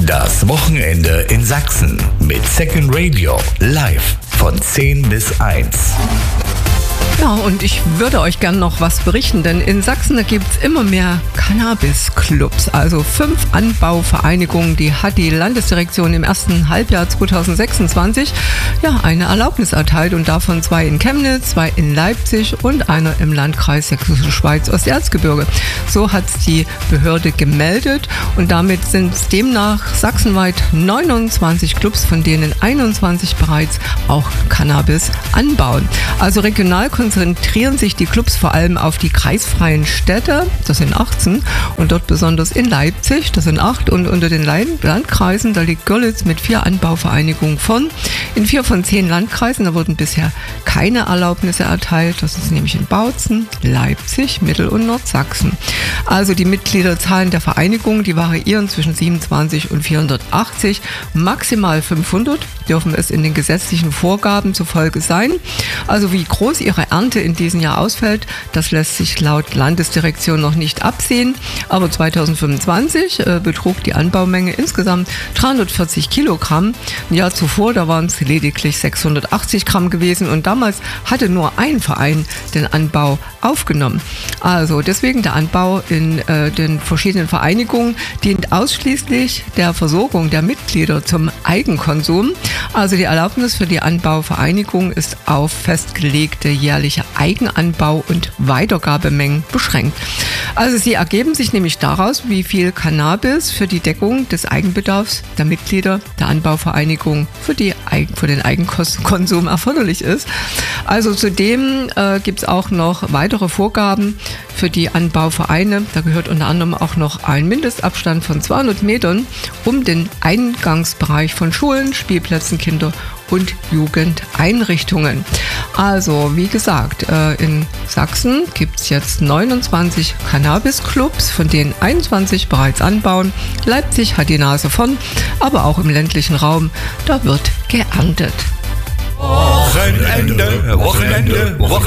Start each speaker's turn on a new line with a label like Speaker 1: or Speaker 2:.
Speaker 1: Das Wochenende in Sachsen mit Second Radio live von 10 bis 1.
Speaker 2: Ja, und ich würde euch gerne noch was berichten, denn in Sachsen gibt es immer mehr Cannabis-Clubs, also 5 Anbauvereinigungen, die hat die Landesdirektion im ersten Halbjahr 2026 eine Erlaubnis erteilt und davon 2 in Chemnitz, 2 in Leipzig und einer im Landkreis Sächsische Schweiz Osterzgebirge. So hat es die Behörde gemeldet und damit sind es demnach sachsenweit 29 Clubs, von denen 21 bereits auch Cannabis anbauen. Also regional konzentrieren sich die Clubs vor allem auf die kreisfreien Städte, das sind 18, und dort besonders in Leipzig, das sind 8, und unter den Landkreisen, da liegt Görlitz mit 4 Anbauvereinigungen vorn. In 4 von 10 Landkreisen, da wurden bisher keine Erlaubnisse erteilt, das ist nämlich in Bautzen, Leipzig, Mittel- und Nordsachsen. Also die Mitgliederzahlen der Vereinigung, die variieren zwischen 27 und 480, maximal 500 dürfen es in den gesetzlichen Vorgaben zufolge sein. Also wie groß ihre Ernte in diesem Jahr ausfällt, das lässt sich laut Landesdirektion noch nicht absehen. Aber 2025 betrug die Anbaumenge insgesamt 340 Kilogramm. Ein Jahr zuvor, da waren es lediglich 680 Gramm gewesen und damals hatte nur ein Verein den Anbau aufgenommen. Also deswegen der Anbau in den verschiedenen Vereinigungen dient ausschließlich der Versorgung der Mitglieder zum Eigenkonsum. Also die Erlaubnis für die Anbauvereinigung ist auf festgelegte jährliche Eigenanbau- und Weitergabemengen beschränkt. Also sie ergeben sich nämlich daraus, wie viel Cannabis für die Deckung des Eigenbedarfs der Mitglieder der Anbauvereinigung für den Eigenkonsum erforderlich ist. Also zudem gibt es auch noch weitere Vorgaben für die Anbauvereine. Da gehört unter anderem auch noch ein Mindestabstand von 200 Metern um den Eingangsbereich von Schulen, Spielplätzen, Kinder- und Jugendeinrichtungen. Also wie gesagt, in Sachsen gibt es jetzt 29 Cannabis-Clubs, von denen 21 bereits anbauen. Leipzig hat die Nase vorn, aber auch im ländlichen Raum, da wird geerntet.
Speaker 1: Wochenende.